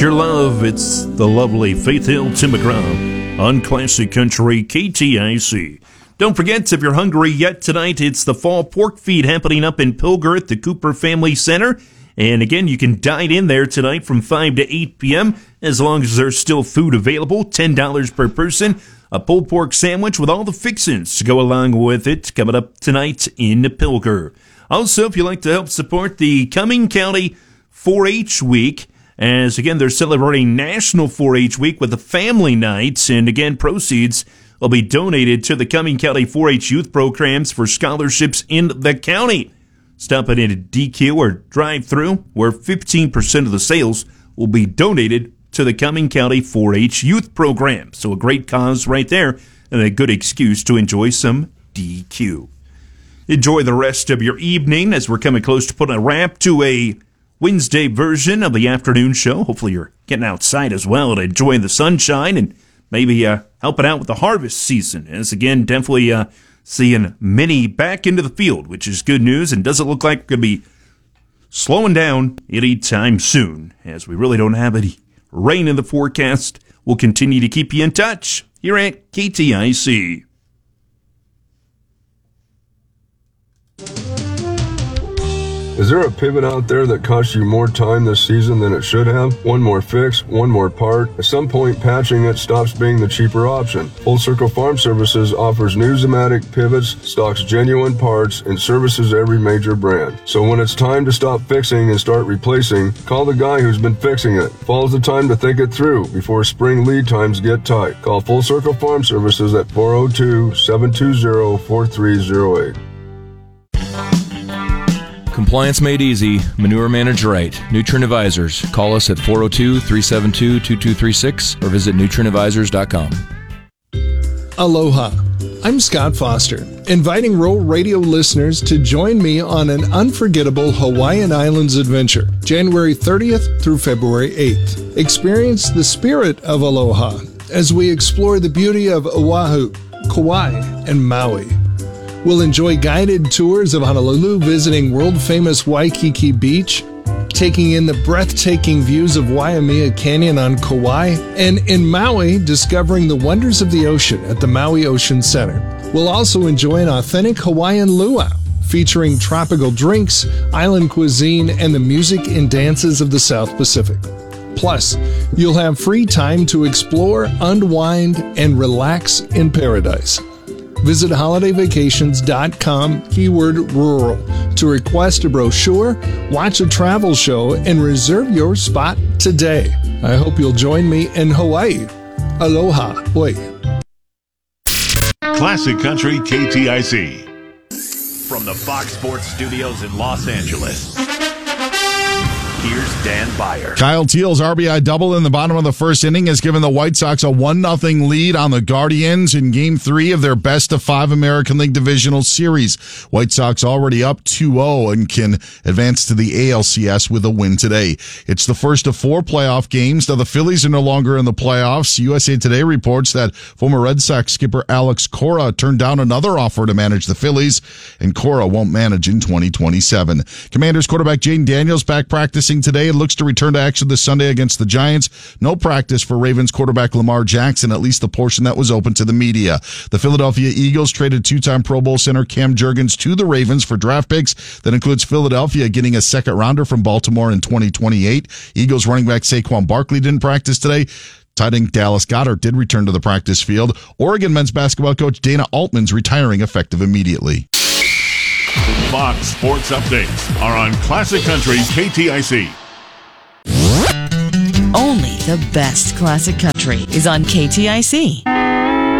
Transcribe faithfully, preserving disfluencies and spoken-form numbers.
Your love, it's the lovely Faith Hill Tim McGraw on Classic Country K T I C. Don't forget, if you're hungry yet tonight, it's the Fall Pork Feed happening up in Pilger at the Cooper Family Center. And again, you can dine in there tonight from five to eight p.m. as long as there's still food available, ten dollars per person. A pulled pork sandwich with all the fixings to go along with it coming up tonight in Pilger. Also, if you'd like to help support the Cumming County four H Week, as again, they're celebrating National four H Week with a family night, and again, proceeds will be donated to the Cumming County four H youth programs for scholarships in the county. Stop in at a D Q or drive-through, where fifteen percent of the sales will be donated to the Cumming County four H youth program. So a great cause right there, and a good excuse to enjoy some D Q. Enjoy the rest of your evening as we're coming close to putting a wrap to a Wednesday version of the afternoon show. Hopefully you're getting outside as well and enjoying the sunshine and maybe uh, helping out with the harvest season. As again, definitely uh, seeing many back into the field, which is good news and doesn't look like we're going to be slowing down anytime soon, as we really don't have any rain in the forecast. We'll continue to keep you in touch here at K T I C. Is there a pivot out there that costs you more time this season than it should have? One more fix, one more part. At some point, patching it stops being the cheaper option. Full Circle Farm Services offers new Zimmatic pivots, stocks genuine parts, and services every major brand. So when it's time to stop fixing and start replacing, call the guy who's been fixing it. Fall's the time to think it through before spring lead times get tight. Call Full Circle Farm Services at four oh two, seven two zero, four three zero eight. Compliance made easy. Manure managed right. Nutrient Advisors. Call us at four oh two, three seven two, two two three six or visit nutrient advisors dot com. Aloha. I'm Scott Foster, inviting Rural Radio listeners to join me on an unforgettable Hawaiian Islands adventure, January thirtieth through February eighth. Experience the spirit of aloha as we explore the beauty of Oahu, Kauai, and Maui. We'll enjoy guided tours of Honolulu, visiting world-famous Waikiki Beach, taking in the breathtaking views of Waimea Canyon on Kauai, and in Maui, discovering the wonders of the ocean at the Maui Ocean Center. We'll also enjoy an authentic Hawaiian luau, featuring tropical drinks, island cuisine, and the music and dances of the South Pacific. Plus, you'll have free time to explore, unwind, and relax in paradise. Visit holiday vacations dot com, keyword rural, to request a brochure, watch a travel show, and reserve your spot today. I hope you'll join me in Hawaii. Aloha. Oi. Classic Country K T I C. From the Fox Sports Studios in Los Angeles, here's Dan Beyer. Kyle Teal's R B I double in the bottom of the first inning has given the White Sox a one nothing lead on the Guardians in Game three of their best-of-five American League Divisional Series. White Sox already up two oh and can advance to the A L C S with a win today. It's the first of four playoff games. Now, the Phillies are no longer in the playoffs. U S A Today reports that former Red Sox skipper Alex Cora turned down another offer to manage the Phillies, and Cora won't manage in twenty twenty-seven. Commanders quarterback Jaden Daniels back practicing today and looks to return to action this Sunday against the Giants. No practice for Ravens quarterback Lamar Jackson, at least the portion that was open to the media. The Philadelphia Eagles traded two-time Pro Bowl center Cam Jurgens to the Ravens for draft picks. That includes Philadelphia getting a second-rounder from Baltimore in twenty twenty-eight. Eagles running back Saquon Barkley didn't practice today. Tight end Dallas Goedert did return to the practice field. Oregon men's basketball coach Dana Altman's retiring effective immediately. Fox Sports Updates are on Classic Country K T I C. Only the best classic country is on K T I C.